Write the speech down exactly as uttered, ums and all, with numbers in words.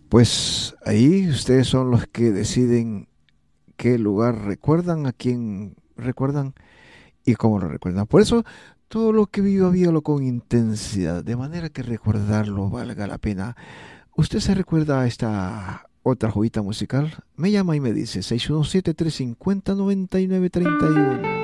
Pues ahí ustedes son los que deciden qué lugar recuerdan, a quién recuerdan y cómo lo recuerdan. Por eso, todo lo que viva, vívalo con intensidad, de manera que recordarlo valga la pena. ¿Usted se recuerda a esta otra joyita musical? Me llama y me dice seis uno siete, tres cinco cero, nueve nueve tres uno.